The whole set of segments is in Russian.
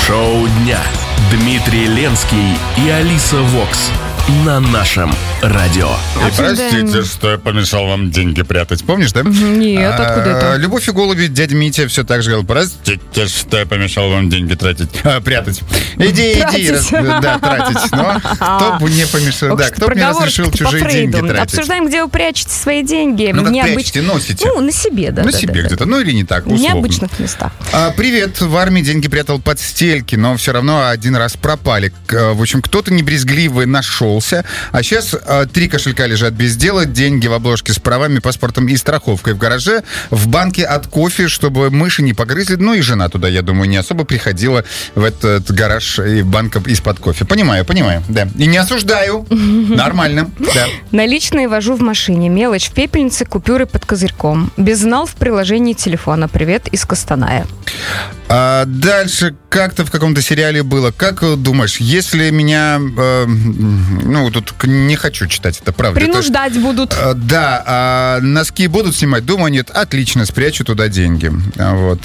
Шоу дня. Дмитрий Ленский и Алиса Вокс на нашем радио. И простите, что я помешал вам деньги прятать. Помнишь, да? Нет, откуда это? Любовь и голуби, дядя Митя все так же говорил: простите, что я помешал вам деньги прятать. Иди, да, тратить. Но кто бы не помешал, да, кто бы не разрешил чужие деньги тратить. Обсуждаем, где вы прячете свои деньги. Ну, как прячете, носите. Ну, на себе, да. На себе где-то, ну или не так, условно. В необычных местах. Привет, в армии деньги прятал под стельки, но все равно один раз пропали. В общем, кто-то небрезгливый нашелся, а сейчас 3 кошелька лежат без дела, деньги в обложке с правами, паспортом и страховкой в гараже, в банке от кофе, чтобы мыши не погрызли. Ну и жена туда, я думаю, не особо приходила в этот гараж и банк из-под кофе. Понимаю, да. И не осуждаю. Нормально, да. Наличные вожу в машине. Мелочь в пепельнице, купюры под козырьком. Безнал в приложении телефона. Привет из Костаная. Дальше как-то в каком-то сериале было. Как думаешь, если меня... тут не хочу читать, это правда. Принуждать будут. Да, носки будут снимать? Думаю, нет. Отлично, спрячу туда деньги. Вот.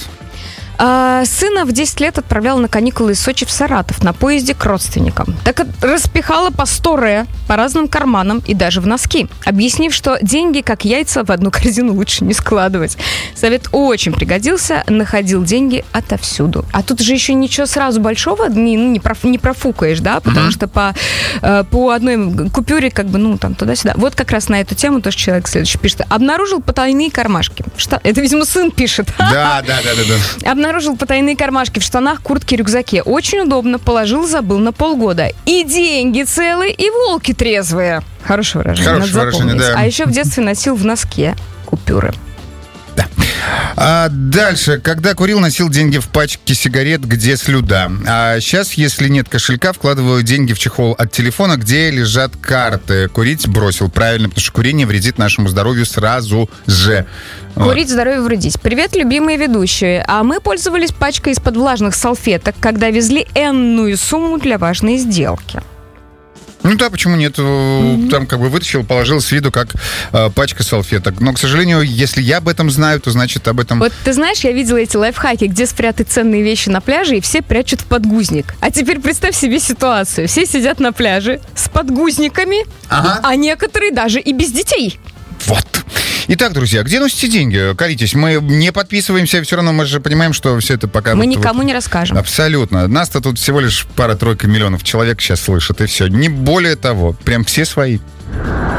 Сына в 10 лет отправляла на каникулы из Сочи в Саратов на поезде к родственникам. Так распихала по 100 ре по разным карманам и даже в носки, объяснив, что деньги, как яйца, в одну корзину лучше не складывать. Совет очень пригодился, находил деньги отовсюду. А тут же еще ничего сразу большого не профукаешь, да, потому что по одной купюре там туда-сюда. Вот как раз на эту тему тоже человек следующий пишет. Обнаружил потайные кармашки. Что? Это, видимо, сын пишет. Да. Обнаружил потайные кармашки в штанах, куртке, рюкзаке. Очень удобно. Положил, забыл на полгода. И деньги целые, и волки трезвые. Хорошее выражение. Хорошее выражение, да. А еще в детстве носил в носке купюры. Да. Дальше. Когда курил, носил деньги в пачке сигарет, где слюда. А сейчас, если нет кошелька, вкладываю деньги в чехол от телефона, где лежат карты. Курить бросил. Правильно, потому что курение вредит нашему здоровью сразу же. Курить здоровью вредить. Привет, любимые ведущие. А мы пользовались пачкой из-под влажных салфеток, когда везли энную сумму для важной сделки. Ну да, почему нет? Там вытащил, положил с виду, как пачка салфеток. Но, к сожалению, если я об этом знаю, то значит об этом... Вот ты знаешь, я видела эти лайфхаки, где спрятать ценные вещи на пляже, и все прячут в подгузник. А теперь представь себе ситуацию. Все сидят на пляже с подгузниками, а некоторые даже и без детей. Вот. Итак, друзья, где носите деньги? Коритесь. Мы не подписываемся, все равно мы же понимаем, что все это пока... Мы никому не расскажем. Абсолютно. Нас-то тут всего лишь пара-тройка миллионов человек сейчас слышат, и все. Не более того. Прям все свои.